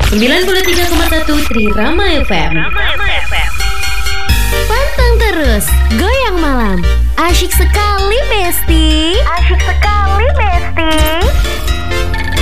93,1 Trirama FM. Pantang terus, goyang malam. Asyik sekali, Besti.